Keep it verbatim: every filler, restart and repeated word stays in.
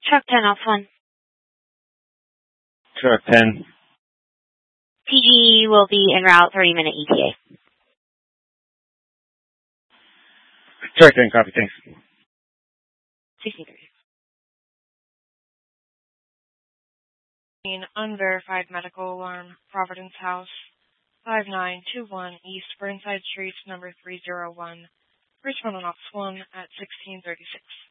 Truck ten off one. Truck ten. P G will be en route, thirty minute E T A. Truck ten, copy, thanks. sixty-three. Unverified medical alarm, Providence House, five nine two one East Burnside Street, number three oh one. Richmond on Ops one at sixteen thirty-six.